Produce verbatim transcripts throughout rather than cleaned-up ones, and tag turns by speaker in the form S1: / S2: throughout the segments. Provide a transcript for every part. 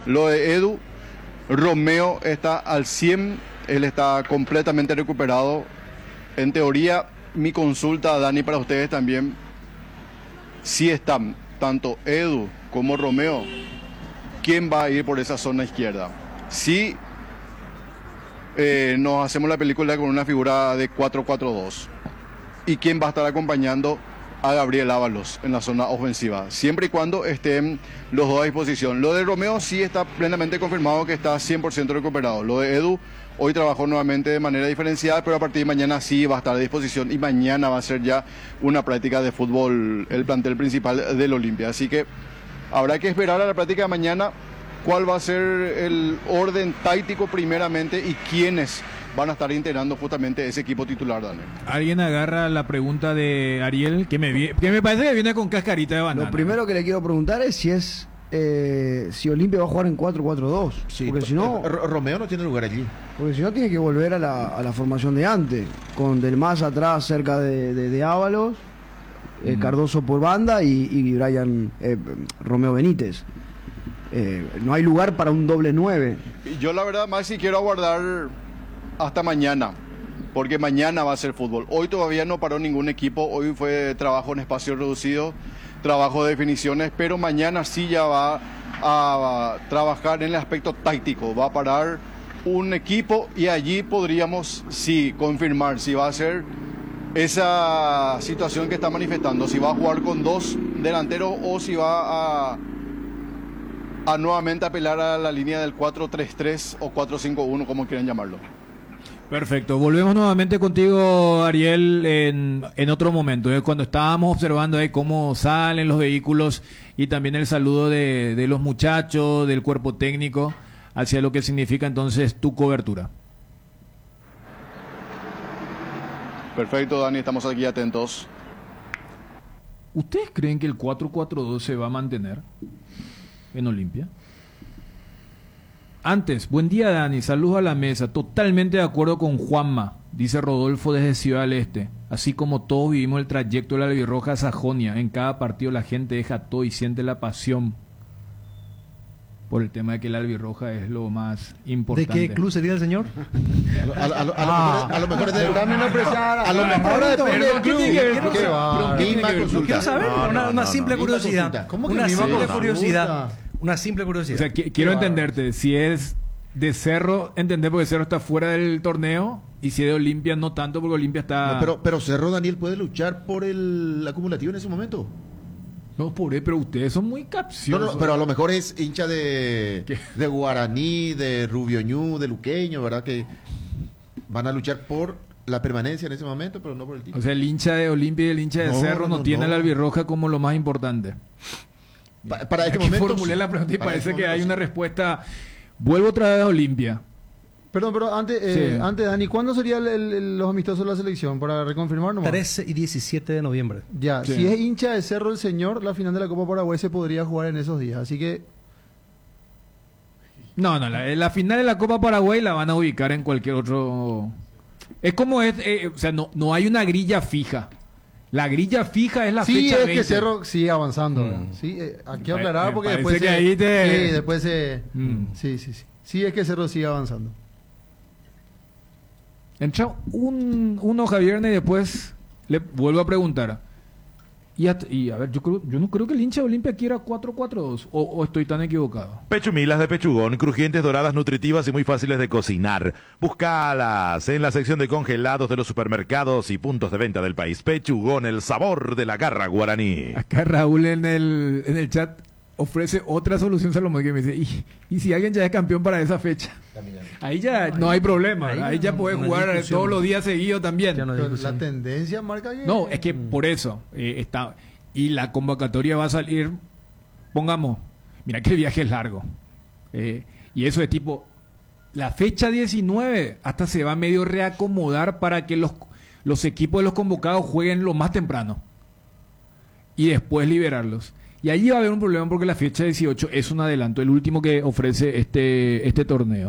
S1: Lo de Edu, Romeo está al cien, él está completamente recuperado. En teoría, mi consulta, Dani, para ustedes también, si están tanto Edu como Romeo, ¿quién va a ir por esa zona izquierda? Si eh, nos hacemos la película con una figura de cuatro cuatro dos, ¿y quién va a estar acompañando a Gabriel Ábalos en la zona ofensiva? Siempre y cuando estén los dos a disposición. Lo de Romeo sí está plenamente confirmado que está cien por ciento recuperado. Lo de Edu hoy trabajó nuevamente de manera diferenciada, pero a partir de mañana sí va a estar a disposición y mañana va a ser ya una práctica de fútbol el plantel principal del Olimpia. Así que habrá que esperar a la práctica de mañana cuál va a ser el orden táctico primeramente y quiénes van a estar integrando justamente ese equipo titular, Daniel.
S2: Alguien agarra la pregunta de Ariel, que me, vi- que me parece que viene con cascarita de banana.
S3: Lo primero que le quiero preguntar es si es eh, si Olimpia va a jugar en cuatro cuatro dos.
S4: Sí,
S3: porque si no,
S4: R- Romeo no tiene lugar allí.
S3: porque si no tiene que volver a la, a la formación de antes, con Del Mas atrás cerca de, de, de Ábalos, eh,
S2: Mm.
S3: Cardoso por banda y, y Brian eh, Romeo Benítez. Eh, no hay lugar para un doble nueve.
S1: Yo la verdad más si quiero aguardar hasta mañana, porque mañana va a ser fútbol. Hoy todavía no paró ningún equipo, hoy fue trabajo en espacio reducido, trabajo de definiciones, pero mañana sí ya va a trabajar en el aspecto táctico, va a parar un equipo y allí podríamos sí confirmar si va a ser esa situación que está manifestando, si va a jugar con dos delanteros o si va a a nuevamente apelar a la línea del cuatro tres tres o cuatro cinco uno, como quieran llamarlo.
S2: Perfecto, volvemos nuevamente contigo, Ariel, en, en otro momento, ¿eh? Cuando estábamos observando ahí cómo salen los vehículos y también el saludo de, de los muchachos, del cuerpo técnico, hacia lo que significa entonces tu cobertura.
S1: Perfecto, Dani, estamos aquí atentos.
S2: ¿Ustedes creen que el cuatro cuatro dos se va a mantener en Olimpia? Antes, buen día, Dani, saludos a la mesa, totalmente de acuerdo con Juanma, dice Rodolfo desde Ciudad del Este, así como todos vivimos el trayecto de la albirroja a Sajonia, en cada partido la gente deja todo y siente la pasión por el tema de que la albirroja es lo más
S5: ¿De
S2: importante.
S5: qué club sería el señor?
S4: A, a- a- a lo
S5: Ah.
S4: mejor, a lo mejor es de-
S3: También no apreciar
S4: a lo mejor depende del club.
S5: Quiero
S4: ¿Qué
S5: saber-
S4: va?
S5: ¿qué tiene
S4: Misma
S5: que ver?
S4: consulta.
S5: Quiero saber,
S4: No,
S5: una,
S4: no,
S5: una
S4: no,
S5: simple
S4: no.
S5: curiosidad.
S4: Misma consulta. ¿Cómo que
S5: Una
S4: misma
S5: simple
S4: consulta?
S5: curiosidad. Una simple
S2: O
S5: curiosidad.
S2: sea, qui- quiero entenderte, si es de Cerro, entender porque Cerro está fuera del torneo, y si es de Olimpia, no tanto porque Olimpia está...
S4: No, pero, pero Cerro, Daniel, puede luchar por el acumulativo en ese momento.
S2: No, pobre, pero ustedes son muy
S4: No,
S2: capciosos.
S4: no, pero a lo mejor es hincha de,
S2: ¿Qué?
S4: de Guaraní, de Rubio Ñu, de Luqueño, ¿verdad? Que van a luchar por la permanencia en ese momento, pero no por el título.
S2: O sea, el hincha de Olimpia y el hincha de
S4: No,
S2: Cerro no,
S4: no,
S2: tiene
S4: no.
S2: la albirroja como lo más importante.
S4: Pa- para este
S2: Aquí
S4: momento.
S2: formulé
S4: sí.
S2: la pregunta y
S4: Para
S2: parece
S4: este
S2: que hay
S4: momento,
S2: una
S4: sí.
S2: respuesta. Vuelvo otra vez a Olimpia.
S6: Perdón, pero antes, eh,
S2: Sí.
S6: antes Dani, ¿cuándo sería el- el- el- los amistosos de la selección? Para reconfirmar nomás.
S5: trece y diecisiete de noviembre.
S6: Ya,
S2: Sí.
S6: si es hincha de Cerro el Señor, la final de la Copa Paraguay se podría jugar en esos días. Así que,
S2: No, no, la, la final de la Copa Paraguay la van a ubicar en cualquier otro. Es como es, eh, o sea, no, no hay una grilla fija. La grilla fija es la
S6: sí,
S2: fecha
S6: es
S2: veinte.
S6: que Cerro sigue avanzando.
S2: Mm.
S6: Sí, eh, aquí
S2: Me-
S6: aclarar
S2: me
S6: porque
S2: parece
S6: después
S2: que
S6: se,
S2: ahí te-
S6: sí, después se...
S2: Mm.
S6: Sí, sí, sí. Sí, es que Cerro sigue avanzando.
S2: Entra un, uno Javier y después le vuelvo a preguntar. Y a, y a ver, yo creo, yo no creo que el hincha de Olimpia quiera cuatro cuatro dos, o, o estoy tan equivocado.
S7: Pechumilas de pechugón, crujientes, doradas, nutritivas y muy fáciles de cocinar. Búscalas en la sección de congelados de los supermercados y puntos de venta del país. Pechugón, el sabor de la garra guaraní.
S2: Acá Raúl en el, en el chat ofrece otra solución, Salomón, que me dice, y, y si alguien ya es campeón para esa fecha, ahí ya no hay problema, ahí,
S5: ahí
S2: ya
S5: no-
S2: puede
S5: no hay
S2: jugar
S5: discusión.
S2: todos los días seguidos también.
S5: Ya no hay
S6: Pero la
S5: discusión.
S6: tendencia marca que...
S2: No, es que por eso eh, está. Y la convocatoria va a salir, pongamos, mira que el viaje es largo. eh, y eso es tipo, la fecha diecinueve hasta se va a medio reacomodar para que los, los equipos de los convocados jueguen lo más temprano. Y después liberarlos. Y allí va a haber un problema porque la fecha dieciocho es un adelanto, el último que ofrece este, este torneo.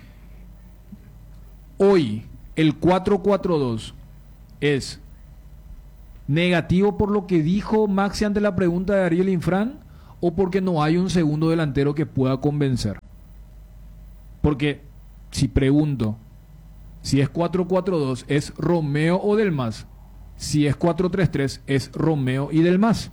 S2: Hoy, el cuatro cuatro dos es negativo por lo que dijo Maxi ante la pregunta de Ariel Infran, o porque no hay un segundo delantero que pueda convencer. Porque si pregunto, si es cuatro cuatro dos, ¿es Romeo o Del Mas? Si es cuatro tres tres, ¿es Romeo y Del Mas?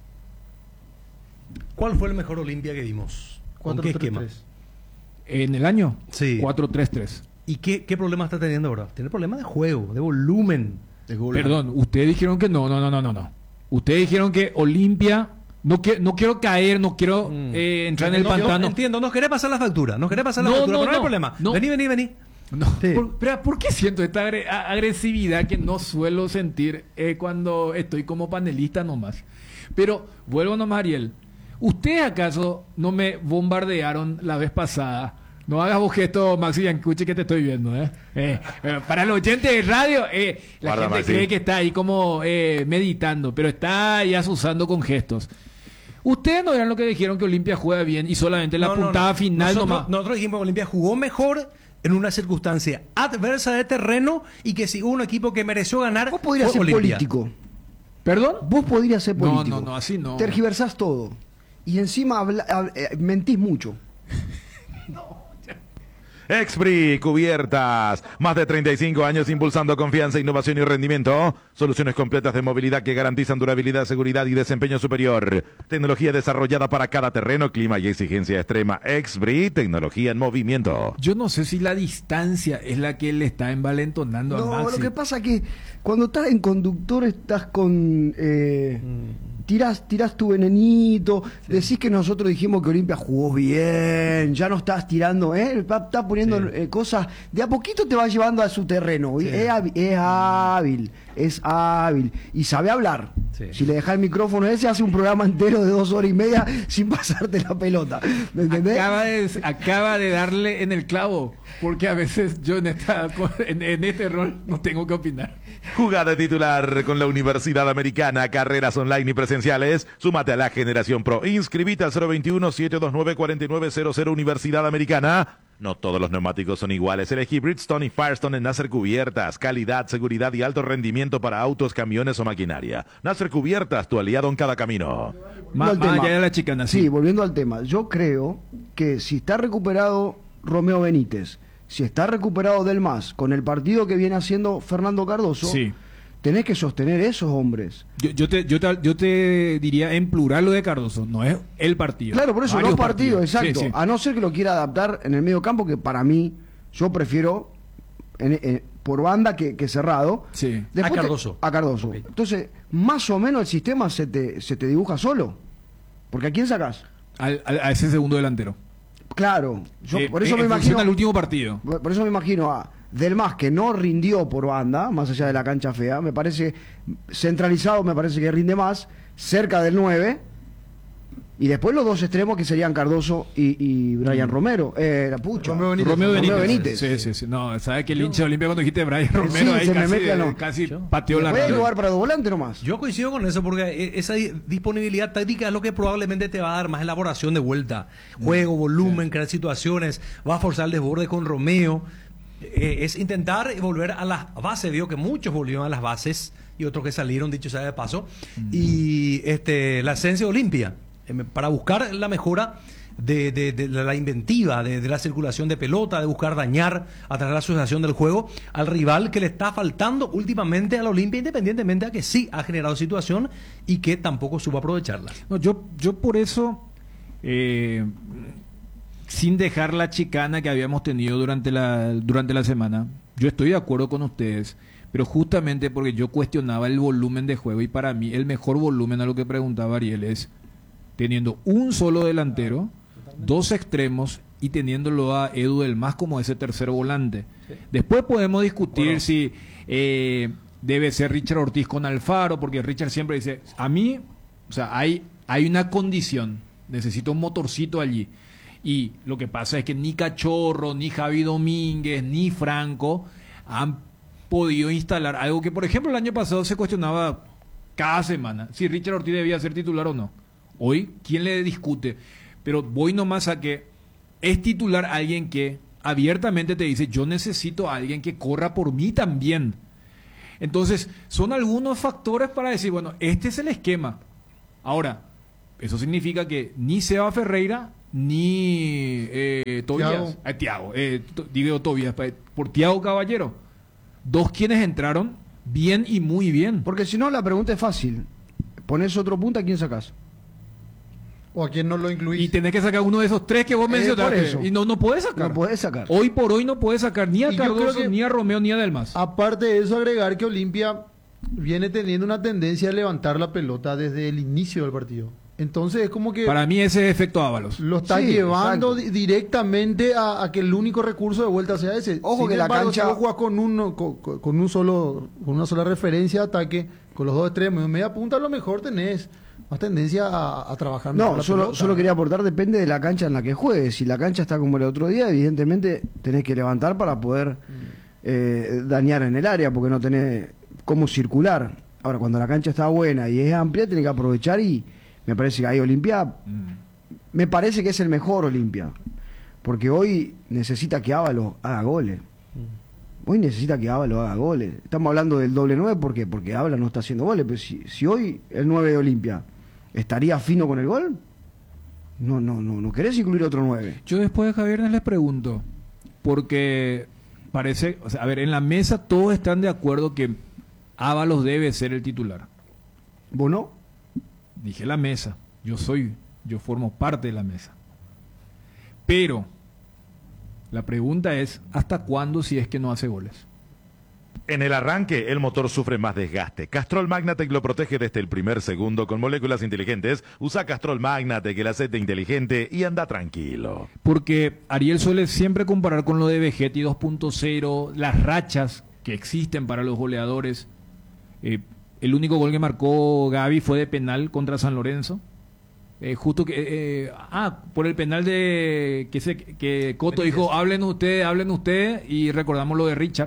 S5: ¿Cuál fue el mejor Olimpia que vimos? ¿Con qué esquema?
S2: En el año,
S5: Sí.
S2: cuatro tres tres.
S5: ¿Y qué, qué problema está teniendo ahora? Tiene problemas de juego, de volumen.
S4: De gol.
S2: Perdón, ustedes dijeron que no, no, no, no, no, no. Ustedes dijeron que Olimpia, no, que, no quiero caer, no quiero
S5: Mm.
S2: eh, entrar en el
S5: No, yo
S2: pantano.
S5: entiendo, nos querés pasar la factura, nos querés pasar la
S2: No,
S5: factura,
S2: no,
S5: pero no, hay
S2: no,
S5: problema.
S2: no.
S5: Vení, vení, vení.
S2: No,
S5: Sí.
S2: por, pero ¿por qué siento esta agre- a- agresividad que no suelo sentir eh, cuando estoy como panelista nomás? Pero vuelvo nomás, Ariel. ¿Ustedes acaso no me bombardearon la vez pasada? No hagas vos gesto, Maxi Biancucci, que te estoy viendo, ¿eh? Eh, eh, para el oyente de radio, eh, la
S7: Guarda,
S2: gente
S7: Maxi.
S2: cree que está ahí como eh, meditando, pero está ya asusando con gestos. Ustedes no eran lo que dijeron que Olimpia juega bien y solamente la
S5: No, no,
S2: puntada
S5: no.
S2: final
S5: nosotros,
S2: nomás.
S5: Nosotros dijimos que Olimpia jugó mejor en una circunstancia adversa de terreno y que si hubo un equipo que mereció ganar,
S3: Vos podrías
S5: fue
S3: ser
S5: Olimpia.
S3: político.
S2: ¿Perdón?
S3: Vos podrías ser
S2: No,
S3: político.
S2: no, no, así no.
S3: Tergiversás todo. Y encima habla- hab- eh, mentís mucho.
S7: Expri Cubiertas, más de treinta y cinco años impulsando confianza, innovación y rendimiento. Soluciones completas de movilidad que garantizan durabilidad, seguridad y desempeño superior. Tecnología desarrollada para cada terreno, clima y exigencia extrema. Expri, tecnología en movimiento.
S2: Yo no sé si la distancia es la que le está envalentonando a
S3: No,
S2: Maxi.
S3: lo que pasa que cuando estás en conductor estás con... eh, tirás, tirás tu venenito, decís que nosotros dijimos que Olimpia jugó bien, ya no estás tirando, ¿eh? Está, está poniendo
S5: Sí.
S3: eh, cosas, de a poquito te va llevando a su terreno.
S5: Sí.
S3: Es, hábil, es hábil, es hábil y sabe hablar.
S5: Sí.
S3: Si le dejas el micrófono ese, hace un programa entero de dos horas y media sin pasarte la pelota. ¿Me entendés?
S2: Acaba de, acaba de darle en el clavo, porque a veces yo en, esta, en, en este rol no tengo que opinar.
S7: Jugada titular con la Universidad Americana, carreras online y presenciales. Súmate a la Generación Pro. Inscribite al cero veintiuno, setecientos veintinueve, cuarenta y nueve cero cero Universidad Americana. No todos los neumáticos son iguales. Elegí Bridgestone y Firestone en Nasser Cubiertas. Calidad, seguridad y alto rendimiento para autos, camiones o maquinaria. Nasser Cubiertas, tu aliado en cada camino.
S2: Más,
S3: al
S2: más
S3: tema.
S2: allá de la chicana, sí.
S3: Sí, volviendo al tema. Yo creo que si está recuperado Romeo Benítez, si está recuperado Del Mas, con el partido que viene haciendo Fernando Cardoso,
S2: Sí.
S3: tenés que sostener esos hombres.
S2: Yo, yo, te, yo, te, yo te diría en plural lo de Cardoso, no es el partido.
S3: Claro, por eso,
S2: Varios
S3: dos partidos, exacto.
S2: Sí, sí.
S3: A no ser que lo quiera adaptar en el medio campo, que para mí, yo prefiero en- en- por banda que, que cerrado.
S2: Sí.
S3: Después
S5: A
S3: te-
S5: Cardoso.
S3: a Cardoso.
S5: Ok.
S3: Entonces, más o menos el sistema se te, se te dibuja solo. Porque ¿a quién sacás?
S2: Al- al- a ese segundo delantero.
S3: Claro, yo
S2: Eh,
S3: por eso
S2: en
S3: me
S2: función
S3: imagino.
S2: al último partido.
S3: Por por eso me imagino a Del Mas, que no rindió por banda, más allá de la cancha fea, me parece centralizado, me parece que rinde más, cerca del nueve, y después los dos extremos que serían Cardoso y, y Brian Romero, eh, la pucha.
S6: Romeo Benítez.
S2: Romeo Benítez.
S3: Romeo Benítez.
S2: Sí, sí, sí. No, ¿sabes que el hincha de Olimpia cuando dijiste Brian Romero
S3: Sí,
S2: ahí
S3: se me
S2: casi,
S3: mete a lo-
S2: casi
S5: Yo-
S2: pateó la
S3: Puede
S2: radio?
S3: jugar para dos volantes nomás.
S5: Yo coincido con eso porque e- esa di- disponibilidad táctica es lo que probablemente te va a dar más elaboración de vuelta. Juego, volumen, crear situaciones, va a forzar el desborde con Romeo. Eh, es intentar volver a las bases. Vio que muchos volvieron a las bases y otros que salieron, dicho sea de paso. Y este la esencia de Olimpia, eh, para buscar la mejora de, de- de la inventiva, de, de la circulación de pelota, de buscar dañar a través de la asociación del juego al rival que le está faltando últimamente a la Olimpia, independientemente a que sí ha generado situación y que tampoco supo aprovecharla.
S2: No, yo, yo por eso, eh, sin dejar la chicana que habíamos tenido durante la, durante la semana, yo estoy de acuerdo con ustedes, pero justamente porque yo cuestionaba el volumen de juego y para mí el mejor volumen, a lo que preguntaba Ariel, es teniendo un solo delantero, dos extremos y teniéndolo a Edu Del Mas como ese tercer volante. Después podemos discutir
S5: Bueno.
S2: si eh, debe ser Richard Ortiz con Alfaro, porque Richard siempre dice, a mí, o sea, hay, hay una condición, necesito un motorcito allí. Y lo que pasa es que ni Cachorro, ni Javi Domínguez, ni Franco han podido instalar algo que, por ejemplo, el año pasado se cuestionaba cada semana si Richard Ortiz debía ser titular o no. Hoy, ¿quién le discute? Pero voy nomás a que es titular alguien que abiertamente te dice, yo necesito a alguien que corra por mí también. Entonces, son algunos factores para decir, bueno, este es el esquema. Ahora, Eso significa que ni Seba Ferreira ni eh, Tobías,
S6: Thiago.
S2: eh, Thiago, eh, to- digo Tobías, pa- por Thiago Caballero. Dos quienes entraron bien y muy bien.
S3: Porque si no, la pregunta es fácil. Pones otro punta, ¿a quién sacás?
S6: ¿O a quién no lo incluís?
S2: Y tenés que sacar uno de esos tres que vos
S3: Eh,
S2: mencionaste.
S3: por eso.
S2: Y no, no podés sacar.
S3: No podés sacar.
S2: Hoy por hoy no podés sacar ni a
S6: Y yo creo
S2: Cardoso,
S6: que-
S2: ni a Romeo, ni a Delmas.
S6: Aparte de eso, agregar que Olimpia viene teniendo una tendencia a levantar la pelota desde el inicio del partido. Entonces es como que
S2: Para mí ese es efecto Ábalos.
S6: lo está
S3: Sí,
S6: llevando
S3: exacto.
S6: di- directamente a, a que el único recurso de vuelta sea ese.
S3: Ojo
S6: Sin
S3: que la
S6: embargo,
S3: cancha-
S6: si vos jugás con, uno, con, con- con un solo, con una sola referencia de ataque, con los dos extremos y media punta, a lo mejor tenés más tendencia a, a trabajar mejor
S3: No,
S6: la
S3: solo,
S6: pelota.
S3: solo quería aportar, depende de la cancha en la que juegues. Si la cancha está como el otro día, evidentemente tenés que levantar para poder eh, dañar en el área, porque no tenés cómo circular. Ahora, cuando la cancha está buena y es amplia, tenés que aprovechar y me parece que ahí Olimpia, me parece que es el mejor Olimpia, porque hoy necesita que Ábalos haga goles. Hoy necesita que Ábalos haga goles. Estamos hablando del doble nueve, ¿por qué? Porque Ábalos no está haciendo goles, pero si, si hoy el nueve de Olimpia estaría fino con el gol, no, no, no, no querés incluir otro nueve.
S2: Yo después de Javier les pregunto, porque parece, o sea, a ver, en la mesa todos están de acuerdo que Ábalos debe ser el titular.
S3: ¿Vos no?
S2: Dije la mesa, yo soy, yo formo parte de la mesa. Pero la pregunta es, ¿hasta cuándo si es que no hace goles?
S7: En el arranque, el motor sufre más desgaste. Castrol Magnatec lo protege desde el primer segundo con moléculas inteligentes. Usa Castrol Magnatec, el aceite inteligente, y anda tranquilo.
S2: Porque Ariel suele siempre comparar con lo de Vegetti dos punto cero, las rachas que existen para los goleadores. Eh, el único gol que marcó Gaby fue de penal contra San Lorenzo. Eh, justo que eh, ah por el penal de que se que Coto
S5: Benítez.
S2: dijo hablen ustedes, hablen ustedes, y recordamos lo de Richard.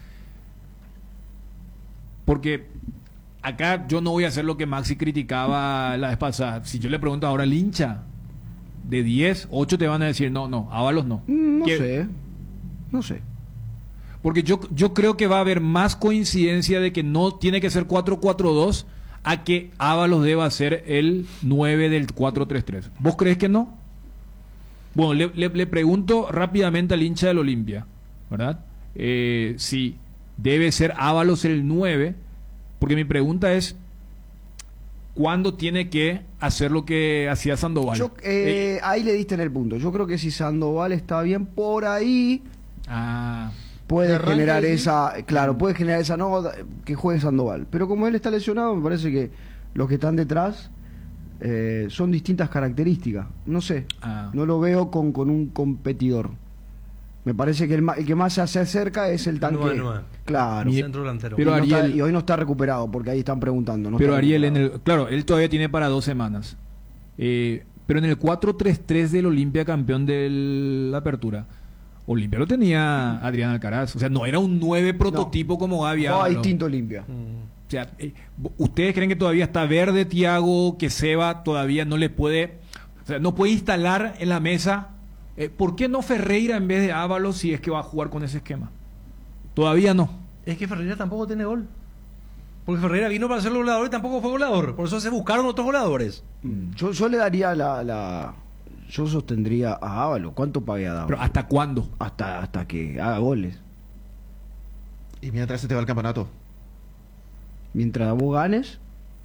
S2: Porque acá yo no voy a hacer lo que Maxi criticaba la vez pasada. Si yo le pregunto ahora al hincha, de diez, ocho te van a decir no, no, Ábalos no.
S3: Mm, No
S2: Que-
S3: sé. No sé.
S2: Porque yo, yo creo que va a haber más coincidencia de que no tiene que ser cuatro cuatro dos a que Ábalos deba ser el nueve del cuatro tres tres. ¿Vos crees que no? Bueno, le, le- le pregunto rápidamente al hincha del Olimpia, ¿verdad? Eh, si debe ser Ábalos el nueve, porque mi pregunta es, ¿cuándo tiene que hacer lo que hacía Sandoval?
S3: Yo, eh, ahí le diste en el punto. Yo creo que si Sandoval está bien por ahí,
S2: ah,
S3: puede
S6: De arranque,
S3: generar
S6: sí.
S3: esa, claro, puede generar esa no que juegue Sandoval. Pero como él está lesionado, me parece que los que están detrás eh, son distintas características. No sé,
S2: ah.
S3: no lo veo con, con un competidor. Me parece que el, ma- el que más se hace cerca es el tanque.
S5: Nueve, nueve.
S3: Claro.
S2: Mi-
S5: Centro delantero.
S2: Pero
S3: y, no está-
S2: Ariel-
S3: y hoy no está recuperado, porque ahí están preguntando. no
S2: Pero
S3: está
S2: Ariel, en
S3: recuperado.
S2: el, claro, él todavía tiene para dos semanas. Eh, pero en el cuatro tres tres del Olimpia, campeón de la apertura, Olimpia lo tenía Adrián Alcaraz. O sea, no era un nueve prototipo como Gaby
S3: Jugaba
S2: Ábalos.
S3: distinto limpia.
S2: O sea, eh, ¿ustedes creen que todavía está verde Thiago, que Seba todavía no le puede, o sea, no puede instalar en la mesa? Eh, ¿Por qué no Ferreira en vez de Ábalos si es que va a jugar con ese esquema? Todavía no.
S5: Es que Ferreira tampoco tiene gol. Porque Ferreira vino para ser goleador y tampoco fue goleador. Por eso se buscaron otros goleadores.
S3: Yo, yo le daría la, la. Yo sostendría a Ábalos. ¿Cuánto pagué a Ábalos?
S2: Pero ¿hasta cuándo?
S3: hasta, hasta que haga goles.
S4: Y mientras se te va el campeonato.
S3: Mientras vos ganes,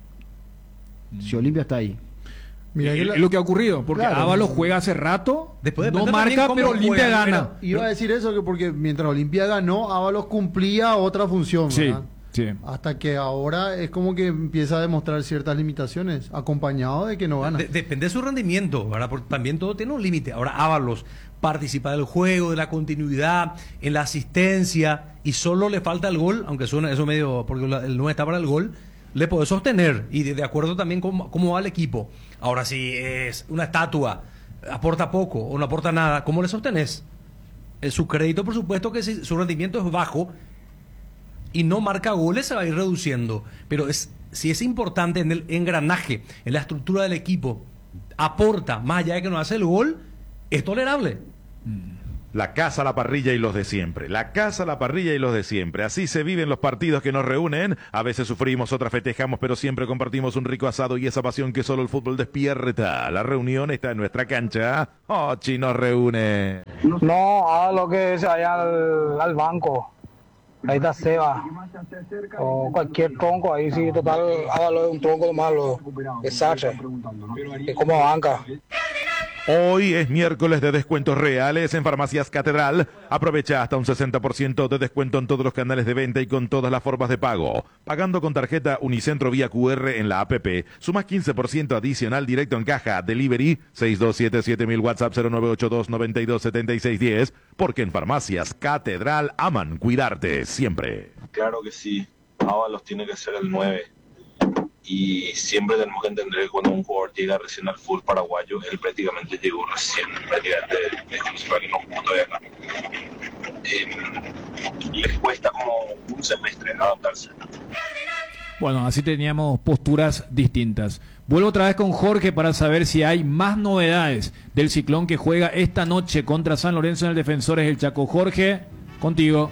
S3: si Olimpia está ahí.
S6: Mira que
S2: Es
S6: la-
S2: es lo que ha ocurrido, porque
S3: Claro.
S2: Ábalos juega hace rato,
S5: Después
S2: no
S5: depende también
S2: marca,
S5: cómo
S2: pero Olimpia
S5: juega,
S2: gana.
S6: Iba a decir eso que porque mientras Olimpia ganó, Ábalos cumplía otra función,
S2: Sí,
S6: ¿verdad?
S2: sí.
S6: Hasta que ahora es como que empieza a demostrar ciertas limitaciones, acompañado de que no gana.
S5: De- depende de su rendimiento, ¿verdad? Porque también todo tiene un límite. Ahora Ábalos participa del juego, de la continuidad, en la asistencia, y solo le falta el gol, aunque suena eso medio, porque la- el nueve está para el gol, le puede sostener, y de, de acuerdo también con cómo va el equipo. Ahora, si es una estatua, aporta poco o no aporta nada, ¿cómo le sostenés? Eh, su crédito, por supuesto, que si su rendimiento es bajo y no marca goles, se va a ir reduciendo. Pero es, si es importante en el engranaje, en la estructura del equipo, aporta, más allá de que no hace el gol, es tolerable.
S7: La casa, la parrilla y los de siempre. La casa, la parrilla y los de siempre. Así se viven los partidos que nos reúnen. A veces sufrimos, otras festejamos, pero siempre compartimos un rico asado y esa pasión que solo el fútbol despierta. La reunión está en nuestra cancha. Ochi nos reúne.
S8: No, haga lo que se vaya al, al banco. Ahí está Seba. O cualquier tronco ahí, sí, total, hágalo de un tronco malo. Exacto. Es como banca.
S7: Hoy es miércoles de descuentos reales en Farmacias Catedral. Aprovecha hasta un sesenta por ciento de descuento en todos los canales de venta y con todas las formas de pago. Pagando con tarjeta Unicentro vía Q R en la app. Sumas quince por ciento adicional directo en caja. Delivery seis dos siete siete mil WhatsApp cero nueve ocho dos nueve dos siete seis uno cero. Porque en Farmacias Catedral aman cuidarte siempre.
S9: Claro que sí. Ábalos tiene que ser el nueve. Y siempre tenemos que entender que cuando un jugador llega recién al fútbol paraguayo, él prácticamente llegó recién, prácticamente de no jugó todavía acá. Eh, les cuesta como un semestre adaptarse.
S2: Bueno, así teníamos posturas distintas. Vuelvo otra vez con Jorge para saber si hay más novedades del Ciclón que juega esta noche contra San Lorenzo en el Defensores del Chaco. Jorge, contigo.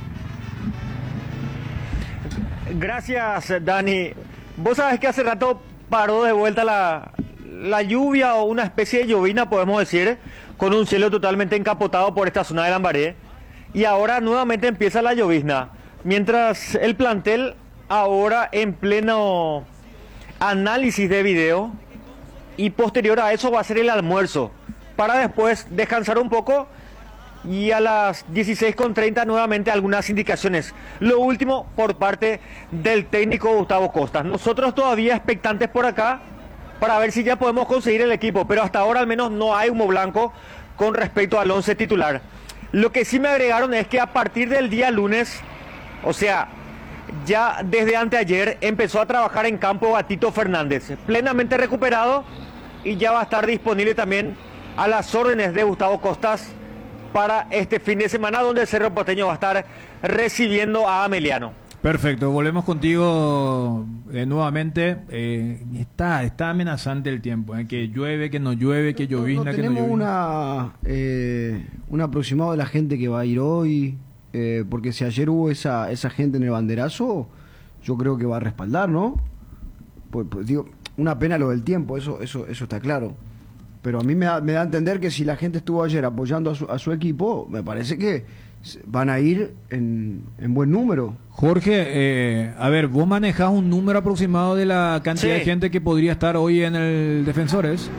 S10: Gracias, Dani. Vos sabés que hace rato paró de vuelta la, la lluvia o una especie de llovina, podemos decir, con un cielo totalmente encapotado por esta zona de Lambaré. Y ahora nuevamente empieza la llovizna. Mientras el plantel ahora en pleno análisis de video y posterior a eso va a ser el almuerzo para después descansar un poco y a las dieciséis con treinta nuevamente algunas indicaciones. Lo último por parte del técnico Gustavo Costas. Nosotros todavía expectantes por acá para ver si ya podemos conseguir el equipo, pero hasta ahora al menos no hay humo blanco con respecto al once titular. Lo que sí me agregaron es que a partir del día lunes, o sea, ya desde anteayer empezó a trabajar en campo Gatito Fernández, plenamente recuperado y ya va a estar disponible también a las órdenes de Gustavo Costas para este fin de semana, donde el Cerro Porteño va a estar recibiendo a Ameliano.
S2: Perfecto, volvemos contigo eh, nuevamente. Eh, está, está amenazante el tiempo, eh, que llueve, que no llueve, que llovizna,
S3: no, no
S2: que no
S3: tenemos
S2: llovizna.
S3: una eh, un aproximado de la gente que va a ir hoy, eh, porque si ayer hubo esa esa gente en el banderazo, yo creo que va a respaldar, ¿no? Pues, pues digo, una pena lo del tiempo, eso eso eso está claro. Pero a mí me da, me da a entender que si la gente estuvo ayer apoyando a su, a su equipo, me parece que van a ir en, en buen número.
S2: Jorge, eh, a ver, vos manejás un número aproximado de la cantidad
S10: Sí.
S2: de gente que podría estar hoy en el Defensores.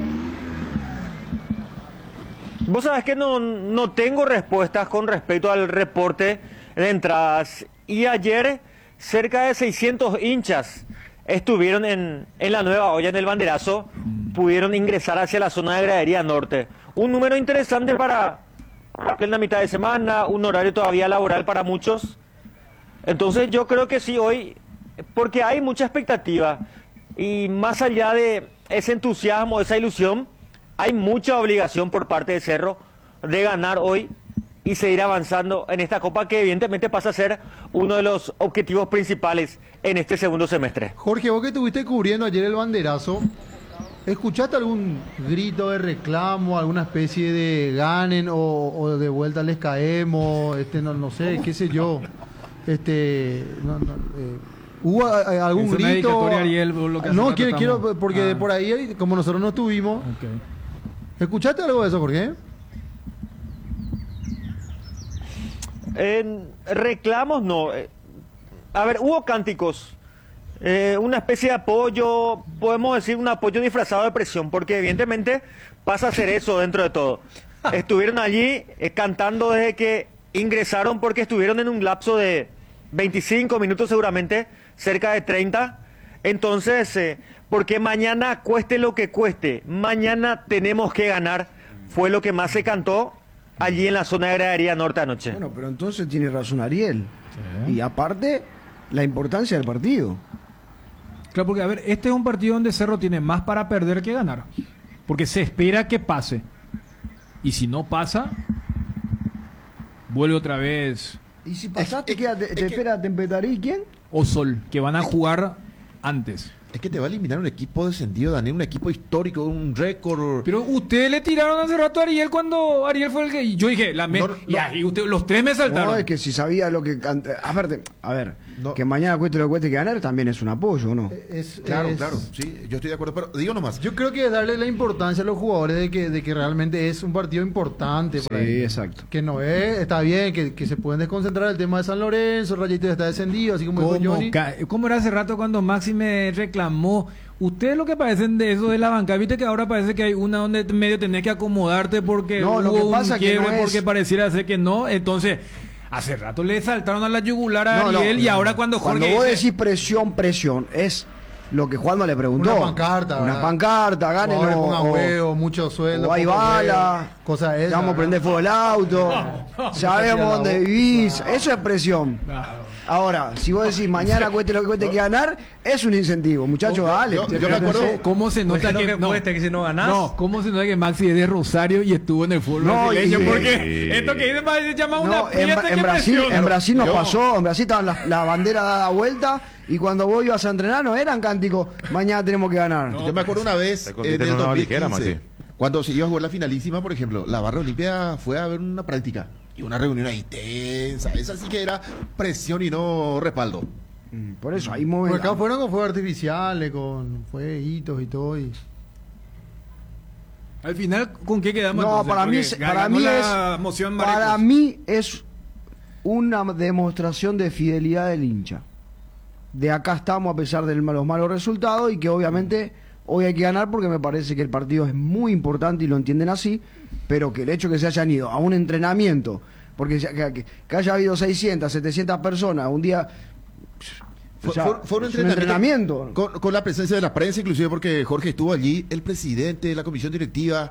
S10: Vos sabés que no, no tengo respuestas con respecto al reporte de entradas. Y ayer cerca de seiscientos hinchas estuvieron en, en la nueva olla en el banderazo, pudieron ingresar hacia la zona de gradería norte. Un número interesante para en la mitad de semana, un horario todavía laboral para muchos. Entonces yo creo que sí hoy, porque hay mucha expectativa y más allá de ese entusiasmo, esa ilusión, hay mucha obligación por parte de Cerro de ganar hoy y seguir avanzando en esta copa que evidentemente pasa a ser uno de los objetivos principales en este segundo semestre.
S6: Jorge, vos que estuviste cubriendo ayer el banderazo, ¿escuchaste algún grito de reclamo, alguna especie de ganen o, o de vuelta les caemos, este no, no sé, qué sé yo? Este, no, no, eh, ¿hubo a- a- algún
S2: Es una
S6: grito?
S2: dedicatoria, Ariel, por lo que hace
S6: No,
S2: rato
S6: quiero, quiero
S2: estamos-
S6: porque
S2: Ah.
S6: por ahí, como nosotros no estuvimos,
S2: Okay.
S6: ¿escuchaste algo de eso, Jorge?
S10: En reclamos no. Eh, A ver, hubo cánticos, eh, una especie de apoyo, podemos decir un apoyo disfrazado de presión, porque evidentemente pasa a ser eso dentro de todo. Estuvieron allí eh, cantando desde que ingresaron, porque estuvieron en un lapso de veinticinco minutos seguramente, cerca de treinta. Entonces, eh, porque mañana cueste lo que cueste, mañana tenemos que ganar, fue lo que más se cantó allí en la zona de gradería norte anoche.
S3: Bueno, pero entonces tiene razón Ariel. Y aparte, la importancia del partido.
S2: Claro, porque a ver, este es un partido donde Cerro tiene más para perder que ganar. Porque se espera que pase. Y si no pasa, vuelve otra vez
S3: Y si pasaste, queda, te, te espera Tempetarí, ¿quién?
S2: o Sol, que van a jugar antes.
S4: Es que te va a eliminar un equipo descendido, Daniel, un equipo histórico, un récord.
S2: Pero ustedes le tiraron hace rato a Ariel cuando Ariel fue el que... y Yo dije, la me...
S4: No,
S2: y
S4: no.
S2: ahí usted- los tres me saltaron.
S3: No, es que si sabía lo que... can- A ver, a ver
S4: No.
S3: que mañana cueste lo que cueste que ganar también es un apoyo, ¿no?
S6: Es-
S4: Claro,
S6: es-
S4: claro, sí, yo estoy de acuerdo, pero digo nomás.
S6: Yo creo que es darle la importancia a los jugadores de que, de que realmente es un partido importante para
S3: Sí,
S6: ellos.
S3: exacto.
S6: Que no es, está bien, que, que se pueden desconcentrar el tema de San Lorenzo, el Rayito ya está descendido, así como dijo
S2: ¿Cómo,
S6: Johnny.
S2: ca- ¿Cómo era hace rato cuando Maxi me reclamó? Ustedes lo que parecen de eso de la banca, viste que ahora parece que hay una donde medio tenés que acomodarte porque
S3: No, lo
S2: hubo
S3: que pasa
S2: un
S3: que
S2: quiebre,
S3: no es-
S2: porque pareciera ser que no. Entonces, hace rato le saltaron a la yugular a
S3: No, no,
S2: Ariel y
S3: no.
S2: ahora cuando Jorge
S3: Cuando vos
S2: dice-
S3: decís presión, presión, es lo que Juanma le preguntó.
S6: Una pancarta,
S3: Una
S6: ¿verdad?
S3: pancarta, ganen
S6: Jugadores
S3: o,
S6: pongan
S3: o-
S6: huevo, mucho sueldo.
S3: o hay
S6: poco
S3: bala,
S6: huevo, cosas
S3: te
S6: esas,
S3: vamos a
S6: ¿verdad?
S3: prender fuego el auto, sabemos
S6: la
S3: dónde
S6: boca.
S3: vivís, eso es presión. Ahora, si vos decís mañana cueste lo que cueste que ganar, es un incentivo, muchachos, dale.
S4: yo- yo me acuerdo-
S2: ¿Cómo se nota
S5: Cueste lo
S2: que,
S5: que cueste, que si no ganás.
S2: No, ¿cómo se nota que Maxi es de Rosario y estuvo en el fútbol
S3: No,
S2: brasileño?
S3: y-
S2: Porque esto que dice parece llamar una
S3: No, en,
S2: fiesta
S3: Bra-
S2: que
S3: en Brasil,
S2: presión.
S3: en Brasil nos
S4: Yo-
S3: pasó, en Brasil estaba la, la bandera dada vuelta y cuando vos ibas a entrenar no eran cánticos, mañana tenemos que ganar.
S4: Yo me acuerdo una vez
S7: Te
S4: en
S7: convierten
S4: el
S7: en una
S4: dos mil quince,
S7: ligera, Maxi.
S4: cuando se iba a jugar la finalísima, por ejemplo, la Barra Olimpia fue a ver una práctica y una reunión ahí tensa. Esa sí que era presión y no respaldo.
S3: Mm, Por eso, ahí
S6: Por
S3: mueven.
S6: acá fueron con fuegos artificiales, con fueguitos y todo. Y...
S2: Al final, ¿con qué quedamos?
S3: No,
S2: entonces?
S3: para mí,
S2: Porque
S3: es- para
S2: ganó
S3: mí
S2: la
S3: es
S2: moción
S3: para
S2: Maricos.
S3: mí es una demostración de fidelidad del hincha. De acá estamos a pesar de los malos resultados y que obviamente hoy hay que ganar porque me parece que el partido es muy importante y lo entienden así, pero que el hecho que se hayan ido a un entrenamiento, porque se- que, que haya habido seiscientas, setecientas personas un día...
S4: Fue,
S3: o sea,
S4: fue- fue un
S3: es un
S4: entrenamiento,
S3: entrenamiento.
S4: Con, con la presencia de la prensa, inclusive porque Jorge estuvo allí, el presidente, la comisión directiva.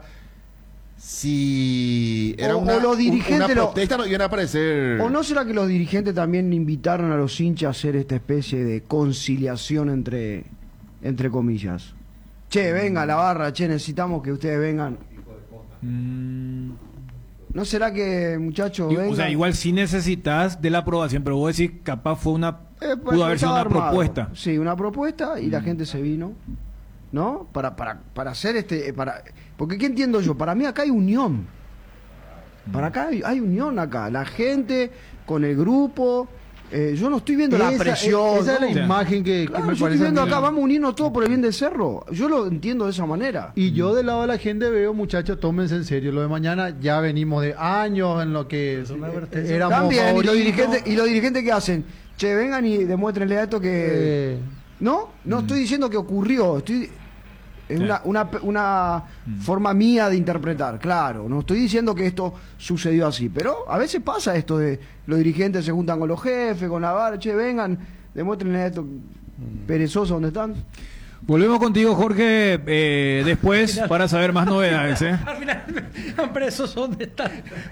S4: Si era
S3: O-
S4: una,
S3: o los
S4: un-
S3: dirigentes
S4: una
S3: lo-
S4: protesta, no iban a aparecer.
S3: ¿O no será que los dirigentes también invitaron a los hinchas a hacer esta especie de conciliación entre, entre comillas? Che, venga la barra, che, necesitamos que ustedes vengan.
S2: Mm,
S3: ¿No será que, muchachos,
S2: y-
S3: vengan?
S2: o sea, igual sí necesitas de la aprobación, pero vos decís, capaz fue una...
S3: Eh, pues,
S2: pudo haber sido
S3: estaba
S2: una
S3: armado.
S2: propuesta.
S3: Sí, una propuesta y la gente se vino, ¿no? Para, para, para hacer este... para Porque, ¿qué entiendo yo? Para mí acá hay unión. Para acá hay, hay unión acá. La gente con el grupo... eh, yo no estoy viendo la
S6: Esa-
S3: presión.
S6: Esa es la
S3: ¿no?
S6: imagen que, que
S3: Claro,
S6: me
S3: yo estoy
S6: parece. a
S3: viendo
S6: mí.
S3: acá, vamos a unirnos todos por el bien del cerro. Yo lo entiendo de esa manera.
S6: Y yo del lado de la gente veo, muchachos, tómense en serio. Lo de mañana ya venimos de años en lo que éramos
S3: También, y los
S6: favoritos.
S3: dirigentes, y los dirigentes que hacen, che, vengan y demuéstrenle a esto que...
S6: Eh,
S3: No, no estoy diciendo que ocurrió, estoy... Es una, una, una forma mía de interpretar, claro. No estoy diciendo que esto sucedió así, pero a veces pasa esto de los dirigentes se juntan con los jefes, con la vara, che, vengan, demuéstrenle esto. Perezosos, ¿dónde están?
S2: Volvemos contigo, Jorge, eh, después para saber más novedades. ¿eh?
S5: Al final, presos, ¿dónde están?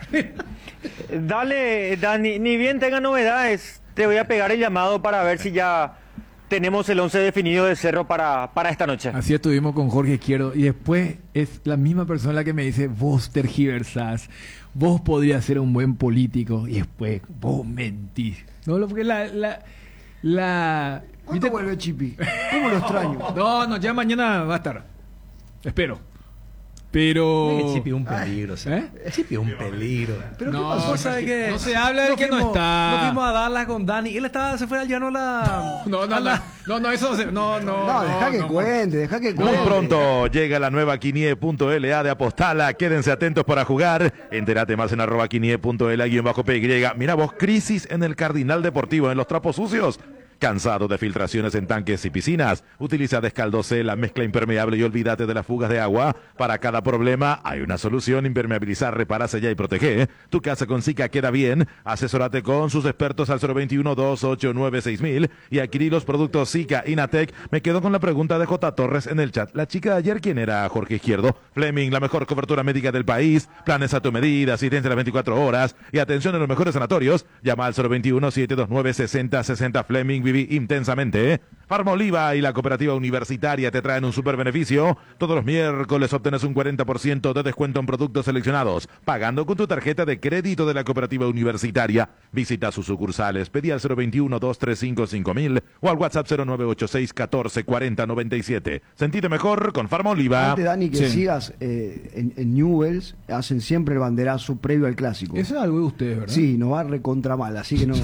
S10: Dale, Dani, ni bien tenga novedades, te voy a pegar el llamado para ver si ya tenemos el once definido de Cerro para, para esta noche.
S2: Así estuvimos con Jorge Izquierdo y después es la misma persona la que me dice, vos tergiversás, vos podrías ser un buen político y después vos mentís. No, lo- porque la... la, la
S3: ¿Cuándo vuelve Chipi? ¿Cómo lo extraño?
S2: No, no, ya mañana va a estar. Espero. Pero...
S5: Que Chipi es un peligro, ¿sí?
S2: ¿Eh?
S5: Chipi es un peligro.
S2: Pero
S5: no,
S2: ¿qué pasó?
S5: vos sabés que
S2: No se habla del
S5: nos
S2: que no
S5: fuimos-
S2: está.
S5: Nos fuimos a Dallas con Dani. Él estaba, se fue al llano a la.
S2: No, no,
S5: a
S2: no,
S5: la-
S2: no, no, eso se- no, no,
S3: No, deja que
S2: no,
S3: cuente, deja que
S7: Muy
S3: cuente.
S7: pronto llega la nueva Quinie punto L A de Apostala. Quédense atentos para jugar. Entérate más en arroba Quinie punto L A guión bajo P Y. Mira vos, crisis en el Cardinal Deportivo, en los trapos sucios. ¿Cansado de filtraciones en tanques y piscinas? Utiliza Descaldose, la mezcla impermeable y olvídate de las fugas de agua. Para cada problema hay una solución: impermeabilizar, repara, sella y protege. Tu casa con Zika queda bien. Asesórate con sus expertos al cero veintiuno, dos ocho nueve, seis mil y adquirí los productos Zika Inatec. Me quedo con la pregunta de J. Torres en el chat. ¿La chica de ayer quién era? Jorge Izquierdo. Fleming, la mejor cobertura médica del país. Planes a tu medida, asistencia a las veinticuatro horas y atención en los mejores sanatorios. Llama al cero veintiuno, siete dos nueve, seis cero seis cero. Fleming viví intensamente, ¿eh? Farmoliva y la Cooperativa Universitaria te traen un super beneficio. Todos los miércoles obtenés un cuarenta por ciento de descuento en productos seleccionados, pagando con tu tarjeta de crédito de la Cooperativa Universitaria. Visita sus sucursales, pedí al cero veintiuno, dos tres cinco, cinco mil o al WhatsApp cero nueve ocho seis, catorce, cuarenta, noventa y siete. Sentite mejor con Farmoliva.
S3: Antes, Dani, que
S2: Sí.
S3: sigas, eh, en, en Newells hacen siempre el banderazo previo al clásico.
S2: Eso es algo de ustedes, ¿verdad?
S3: Sí, nos va recontra mal, así que no.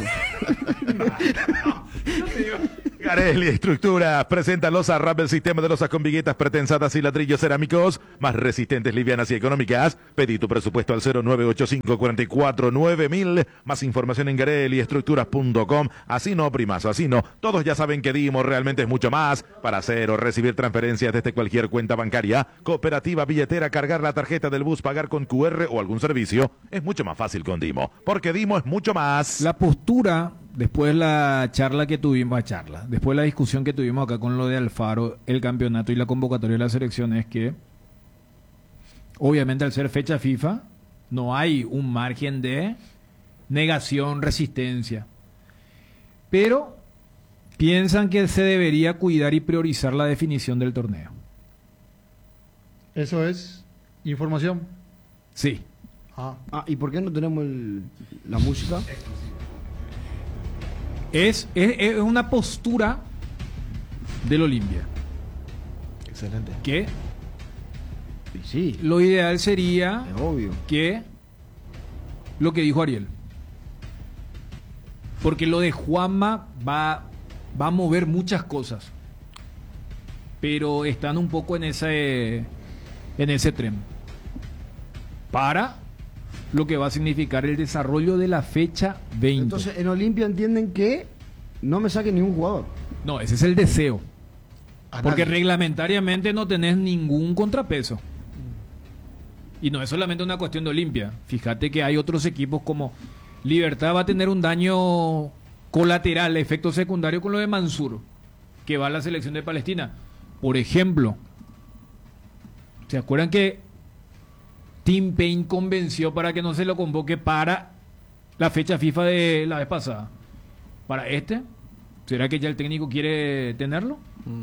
S7: Garelli Estructuras presenta losa R A P, el sistema de losas con viguetas pretensadas y ladrillos cerámicos más resistentes, livianas y económicas. Pedí tu presupuesto al cero nueve ocho cinco, cuatro cuatro, nueve mil. Más información en garelli estructuras punto com. Así no, primazo, así no. Todos ya saben que Dimo realmente es mucho más. Para hacer o recibir transferencias desde cualquier cuenta bancaria, cooperativa, billetera, cargar la tarjeta del bus, pagar con Q R o algún servicio, es mucho más fácil con Dimo. Porque Dimo es mucho más.
S2: La postura, después la charla que tuvimos, a charla, después la discusión que tuvimos acá con lo de Alfaro, el campeonato y la convocatoria de la selección es que, obviamente al ser fecha FIFA, no hay un margen de negación, resistencia. Pero piensan que se debería cuidar y priorizar la definición del torneo.
S6: Eso es información.
S2: Sí.
S6: Ah,
S3: Ah, ¿y por qué no tenemos el- la música?
S2: Es, es, es una postura del Olimpia.
S4: Excelente.
S2: Que
S3: Sí, sí,
S2: lo ideal sería
S3: es obvio.
S2: que lo que dijo Ariel. Porque lo de Juanma va, va a mover muchas cosas. Pero están un poco en ese, en ese tren. Para lo que va a significar el desarrollo de la fecha veinte.
S3: Entonces, en Olimpia entienden que no me saquen ningún jugador.
S2: No, ese es el deseo.
S4: A
S2: Porque
S4: nadie.
S2: reglamentariamente no tenés ningún contrapeso. Y no es solamente una cuestión de Olimpia. Fíjate que hay otros equipos como Libertad va a tener un daño colateral, efecto secundario con lo de Mansur, que va a la selección de Palestina. Por ejemplo, ¿se acuerdan que Tim Payne convenció para que no se lo convoque para la fecha FIFA de la vez pasada? ¿Para este? ¿Será que ya el técnico quiere tenerlo?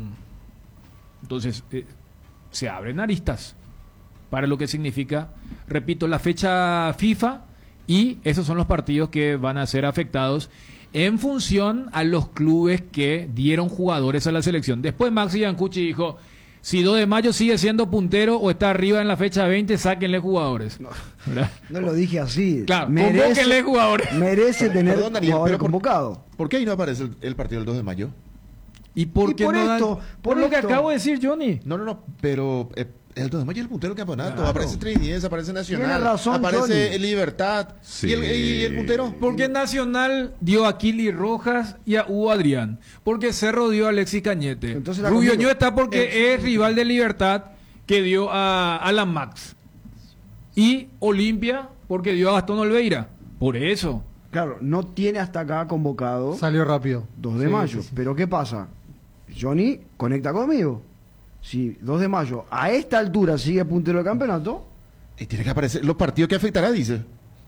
S2: Entonces, eh, se abren aristas para lo que significa, repito, la fecha FIFA, y esos son los partidos que van a ser afectados en función a los clubes que dieron jugadores a la selección. Después Maxi Biancucci dijo, si dos de mayo sigue siendo puntero o está arriba en la fecha veinte, sáquenle jugadores. ¿Verdad?
S3: No lo dije así.
S2: Claro, convóquenle jugadores.
S3: Merece tener
S4: Perdón, Daniel,
S3: jugadores
S4: pero por-
S3: convocados.
S4: ¿Por qué ahí no aparece el, el partido del dos de mayo?
S2: ¿Y por
S3: Y
S2: qué
S3: por
S2: no dan-
S3: esto,
S2: por,
S3: por
S2: lo que
S3: esto.
S2: acabo de decir, Johnny.
S4: No, no, no, pero eh, el dos de mayo es el puntero del campeonato.
S3: Claro.
S4: Aparece Trinidad, aparece Nacional,
S3: Tiene razón,
S4: aparece
S3: Johnny.
S4: Libertad.
S7: Sí.
S4: ¿Y, el, y el puntero?
S2: Porque Nacional dio a Kili Rojas y a Hugo Adrián. Porque Cerro dio a Alexis Cañete.
S3: Entonces la
S2: Rubio
S3: conmigo.
S2: Ñu está porque es rival de Libertad, que dio a Alan Max. Y Olimpia porque dio a Gastón Olveira. Por eso.
S3: Claro, no tiene hasta acá convocado
S6: salió rápido.
S3: dos de
S6: Sí,
S3: mayo.
S6: sí, sí.
S3: Pero ¿qué pasa? Johnny, conecta conmigo. Si dos de mayo a esta altura sigue puntero del campeonato,
S4: Y tiene que aparecer los partidos que afectará, dice.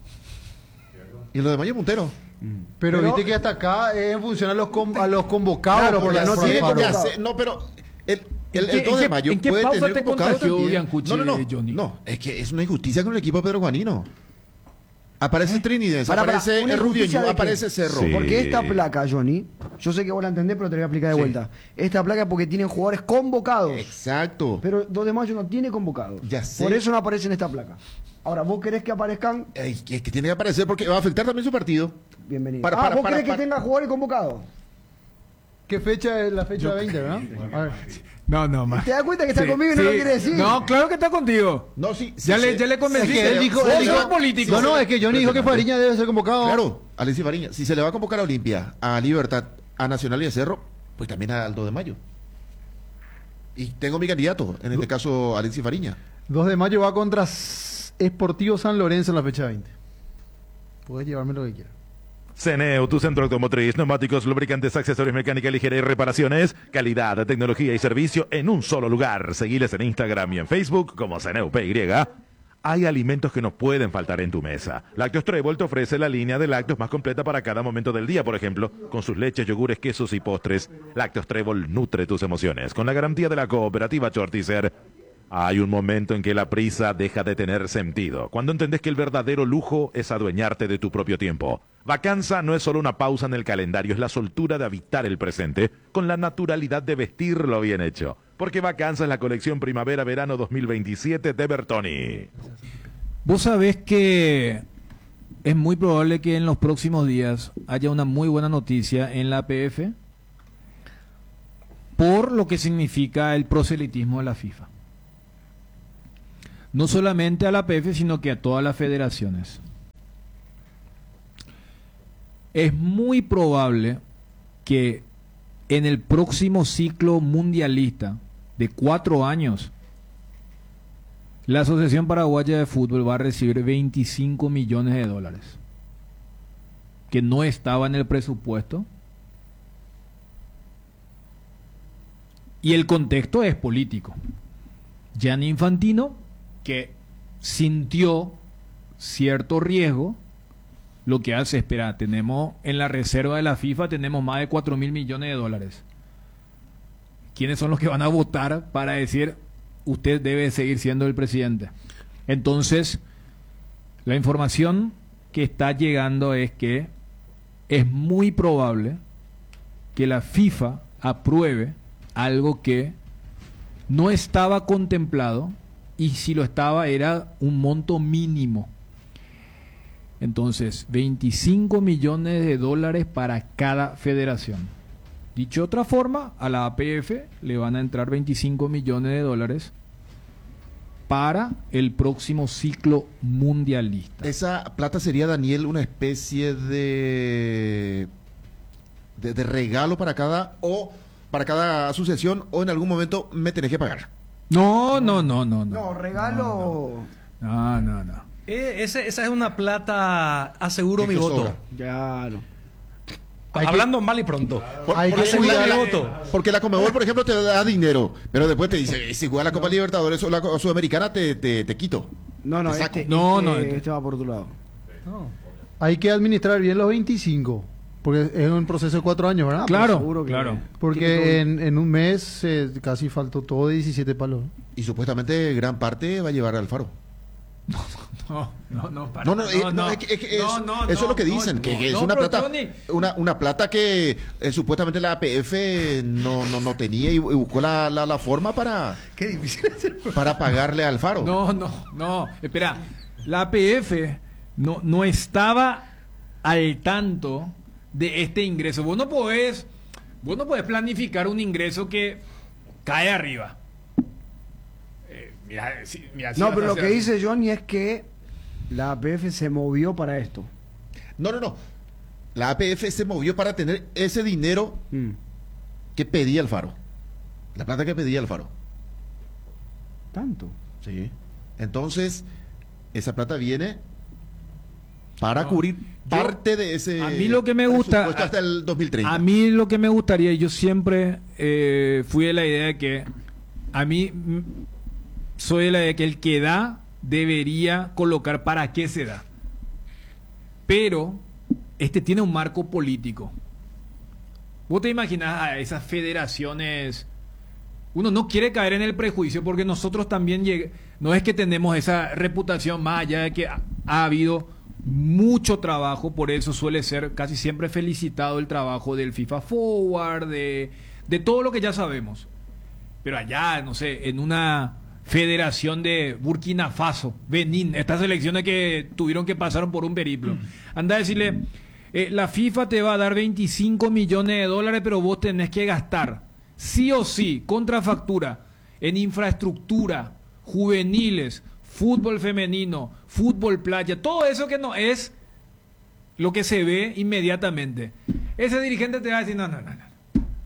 S4: Y los de mayo puntero.
S6: Pero,
S3: Pero-
S6: viste que hasta acá es en función a los, con- a los convocados
S3: Claro,
S6: por
S3: porque
S6: la
S3: no
S6: por
S3: tiene
S6: Alfaro.
S3: que
S4: Ya
S3: hacer-
S4: sé, no, pero el, el,
S2: ¿En
S4: el
S2: qué-
S4: dos de
S2: en qué-
S4: mayo
S2: en qué
S4: puede
S2: pausa
S4: tener
S2: te
S4: convocado
S2: contagió
S4: también.
S2: Biancucci,
S4: No, no, no,
S2: Johnny?
S4: no, es que es una injusticia con el equipo de Pedro Juanino. Aparece Trinidad,
S3: Para, para,
S4: aparece
S3: ¿una
S4: el Rubio
S3: injusticia
S4: Ñu,
S3: de qué?
S4: aparece Cerro.
S7: Sí.
S3: porque esta placa, Johnny, yo sé que vos la entendés, pero te voy a explicar de
S4: Sí.
S3: vuelta. Esta placa es porque tienen jugadores convocados.
S4: Exacto.
S3: Pero dos de mayo no tiene convocados.
S4: Ya sé.
S3: Por eso no aparece en esta placa. Ahora, ¿vos querés que aparezcan?
S4: Ey, que, que tiene que aparecer porque va a afectar también su partido.
S3: Bienvenido.
S4: Para,
S3: ah,
S4: para,
S3: ¿vos
S4: para,
S3: querés
S4: para.
S3: que tenga jugadores convocados?
S6: ¿Qué fecha es la fecha veinte, verdad? A ver.
S2: No, no, más.
S3: ¿Te das cuenta que está conmigo y no lo quiere decir?
S2: No, claro que está contigo.
S4: No, sí. sí
S2: Ya, le,
S4: sé.
S2: ya le convencí.
S6: Es que él dijo-
S2: Vos
S6: él dijo-
S2: sos político.
S6: No, no, es que Johnny dijo que Fariña debe ser convocado.
S4: Claro, Alexis Fariña. Si se le va a convocar a Olimpia, a Libertad, a Nacional y a Cerro, pues también al dos de mayo. Y tengo mi candidato, en este caso Alexis Fariña.
S6: dos de mayo va contra S- Sportivo San Lorenzo en la fecha veinte. Puedes llevarme lo que quieras.
S7: Ceneo, tu centro automotriz, neumáticos, lubricantes, accesorios, mecánica ligera y reparaciones, calidad, tecnología y servicio en un solo lugar. Seguiles en Instagram y en Facebook como Ceneu P Y. Hay alimentos que no pueden faltar en tu mesa. Lácteos Trébol te ofrece la línea de lácteos más completa para cada momento del día, por ejemplo, con sus leches, yogures, quesos y postres. Lácteos Trébol nutre tus emociones. Con la garantía de la cooperativa Chortizer, hay un momento en que la prisa deja de tener sentido, cuando entendés que el verdadero lujo es adueñarte de tu propio tiempo. Vacanza no es solo una pausa en el calendario, es la soltura de habitar el presente con la naturalidad de vestirlo bien hecho. Porque Vacanza es la colección primavera-verano dos mil veintisiete de Bertoni.
S2: Vos sabés que es muy probable que en los próximos días haya una muy buena noticia en la A P F por lo que significa el proselitismo de la FIFA. No solamente a la A P F, sino que a todas las federaciones. Es muy probable que en el próximo ciclo mundialista de cuatro años, la Asociación Paraguaya de Fútbol va a recibir veinticinco millones de dólares, que no estaba en el presupuesto. Y el contexto es político. Gianni Infantino, que sintió cierto riesgo, lo que hace, espera, tenemos en la reserva de la FIFA, tenemos más de cuatro mil millones de dólares. ¿Quiénes son los que van a votar para decir, usted debe seguir siendo el presidente? Entonces, la información que está llegando es que es muy probable que la FIFA apruebe algo que no estaba contemplado, y si lo estaba era un monto mínimo. Entonces, veinticinco millones de dólares para cada federación. Dicho de otra forma, a la A P F le van a entrar veinticinco millones de dólares para el próximo ciclo mundialista.
S4: Esa plata sería, Daniel, una especie de, de, de regalo para cada o para cada asociación, o en algún momento me tenés que pagar.
S2: No, no, no, no. No,
S3: No, regalo.
S2: no, no. no.
S5: Eh, ese- esa es una plata, aseguro
S4: Que
S5: mi
S4: te
S5: voto.
S4: sobra.
S3: Ya no.
S6: Hay que-
S5: Hablando mal y pronto.
S4: Por-
S6: Hay
S4: porque
S6: que
S4: según
S6: cuidar
S4: la-
S6: la-
S4: voto. Porque la Conmebol, por ejemplo, te da dinero, pero después te dice, si juega la Copa Libertadores o la Copa Sudamericana, te, te, te quito.
S3: No, no,
S4: Te saco.
S3: este,
S2: No,
S3: este-
S2: no, este-
S3: este va por otro lado.
S6: Hay que administrar bien los veinticinco, porque es un proceso de cuatro años, ¿verdad?
S2: Claro,
S3: seguro que-
S2: claro.
S6: Porque en, en un mes eh, casi faltó todo de diecisiete palos.
S4: Y supuestamente gran parte va a llevar al Faro.
S2: No, no, no, para-
S4: No, no, eh, no, es que- es que es-
S2: No, no,
S4: eso es
S2: no,
S4: lo que
S2: no,
S4: dicen, que,
S2: no,
S4: que es
S2: no,
S4: una
S2: pero
S4: plata,
S2: Johnny,
S4: una, una plata que eh, supuestamente la A P F no, no, no tenía y, y buscó la, la, la forma para,
S5: Qué difícil hacer.
S4: para pagarle al Faro.
S2: No, no, no. Espera, la A P F no, no estaba al tanto de este ingreso. Vos no podés, vos no podés planificar un ingreso que cae arriba. Eh, mira, si- mira, si
S3: No,
S2: vas
S3: pero
S2: a
S3: lo
S2: hacer
S3: que
S2: así.
S3: dice Johnny es que la A P F se movió para esto.
S4: No, no, no. La A P F se movió para tener ese dinero
S3: Mm.
S4: que pedía el Faro. La plata que pedía el Faro.
S3: Tanto.
S4: Sí. Entonces, esa plata viene para
S2: No,
S4: cubrir
S2: yo-
S4: parte de ese
S2: a mí lo que me gusta-
S4: presupuesto hasta el dos mil treinta.
S2: A mí lo que me gustaría, yo siempre eh, fui de la idea de que a mí mm, soy de la idea de que el que da debería colocar para qué se da. Pero este tiene un marco político. ¿Vos te imaginas a esas federaciones? Uno no quiere caer en el prejuicio porque nosotros también lleg- no es que tenemos esa reputación, más allá de que ha, ha habido mucho trabajo, por eso suele ser casi siempre felicitado el trabajo del FIFA Forward, de, de todo lo que ya sabemos. Pero allá, no sé, en una federación de Burkina Faso, Benín, estas selecciones que tuvieron que pasar por un periplo, anda a decirle, eh, la FIFA te va a dar veinticinco millones de dólares, pero vos tenés que gastar sí o sí, contra factura, en infraestructura, juveniles, fútbol femenino, fútbol playa, todo eso que no es lo que se ve inmediatamente. Ese dirigente te va a decir, no, no, no, no.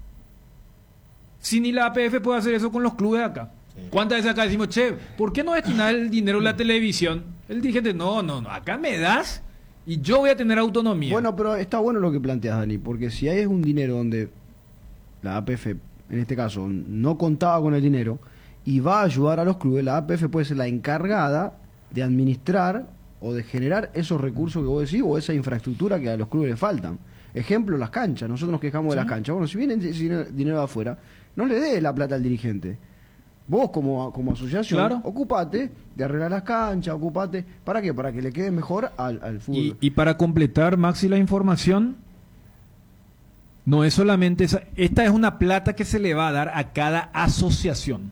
S2: Si ni la A P F puede hacer eso con los clubes de acá. ¿Cuántas veces acá decimos, che, ¿por qué no destinar el dinero a la televisión? El dirigente, no, no, no, acá me das y yo voy a tener autonomía.
S3: Bueno, pero está bueno lo que planteas, Dani, porque si hay un dinero donde la A P F, en este caso, no contaba con el dinero y va a ayudar a los clubes, la A P F puede ser la encargada de administrar o de generar esos recursos que vos decís o esa infraestructura que a los clubes les faltan. Ejemplo, las canchas. Nosotros nos quejamos de las canchas. Bueno, si viene dinero de afuera, no le dé la plata al dirigente. Vos como, como asociación,
S2: Claro.
S3: ocupate de arreglar las canchas, ocupate. ¿Para qué? Para que le quede mejor al, al fútbol.
S2: Y, y para completar, Maxi, la información, no es solamente esa. Esta es una plata que se le va a dar a cada asociación.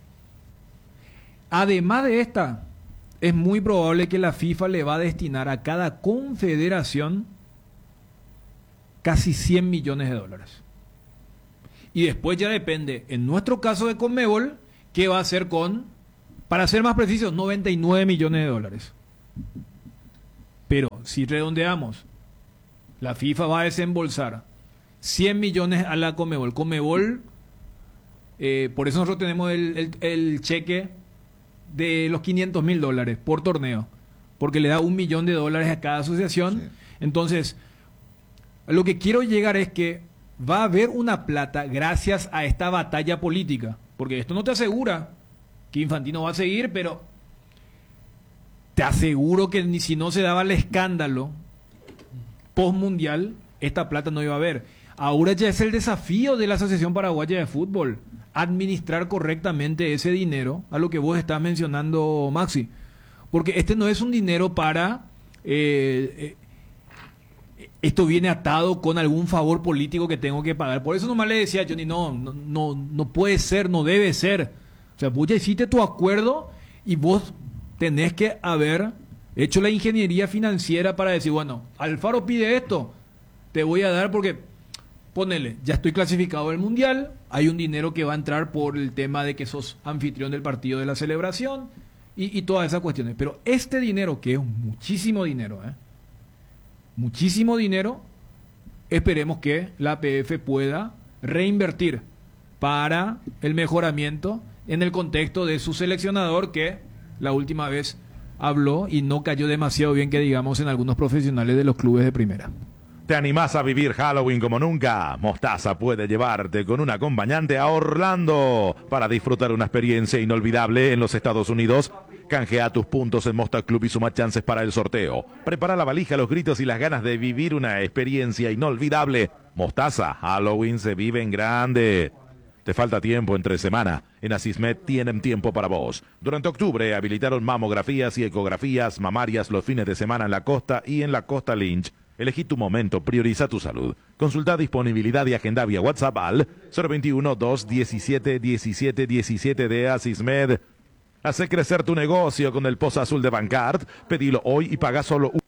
S2: Además de esta, es muy probable que la FIFA le va a destinar a cada confederación casi cien millones de dólares. Y después ya depende, en nuestro caso de Conmebol, qué va a hacer con, para ser más precisos, noventa y nueve millones de dólares. Pero si redondeamos, la FIFA va a desembolsar cien millones a la Conmebol. Conmebol, eh, por eso nosotros tenemos el, el, el cheque de los quinientos mil dólares por torneo, porque le da un millón de dólares a cada asociación. Sí. Entonces, lo que quiero llegar es que va a haber una plata gracias a esta batalla política, porque esto no te asegura que Infantino va a seguir, pero te aseguro que ni si no se daba el escándalo postmundial, esta plata no iba a haber. Ahora ya es el desafío de la Asociación Paraguaya de Fútbol, administrar correctamente ese dinero, a lo que vos estás mencionando, Maxi, porque este no es un dinero para... Eh, eh, esto viene atado con algún favor político que tengo que pagar. Por eso nomás le decía a Johnny, no, no, no, no puede ser, no debe ser. O sea, vos ya hiciste tu acuerdo y vos tenés que haber hecho la ingeniería financiera para decir, bueno, Alfaro pide esto, te voy a dar porque, ponele, ya estoy clasificado del Mundial, hay un dinero que va a entrar por el tema de que sos anfitrión del partido de la celebración y, y todas esas cuestiones. Pero este dinero, que es muchísimo dinero, ¿eh? muchísimo dinero, esperemos que la A P F pueda reinvertir para el mejoramiento en el contexto de su seleccionador, que la última vez habló y no cayó demasiado bien, que digamos, en algunos profesionales de los clubes de primera.
S7: ¿Te animás a vivir Halloween como nunca? Mostaza puede llevarte con un acompañante a Orlando para disfrutar una experiencia inolvidable en los Estados Unidos. Canjea tus puntos en Mosta Club y suma chances para el sorteo. Prepara la valija, los gritos y las ganas de vivir una experiencia inolvidable. Mostaza, Halloween se vive en grande. Te falta tiempo entre semana. En Asismed tienen tiempo para vos. Durante octubre habilitaron mamografías y ecografías mamarias los fines de semana en la costa y en la Costa Lynch. Elegí tu momento, prioriza tu salud. Consulta disponibilidad y agenda vía WhatsApp al cero veintiuno, dos diecisiete, diecisiete diecisiete de Asismed. Hace crecer tu negocio con el Pozo Azul de Bancard. Pedilo hoy y paga solo un...